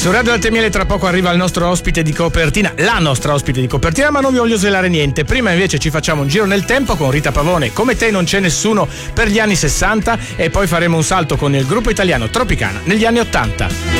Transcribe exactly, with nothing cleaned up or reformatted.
Su Radio Latte e Miele tra poco arriva il nostro ospite di copertina, la nostra ospite di copertina, ma non vi voglio svelare niente. Prima invece ci facciamo un giro nel tempo con Rita Pavone, Come te non c'è nessuno, per gli anni sessanta, e poi faremo un salto con il gruppo italiano Tropicana negli anni ottanta.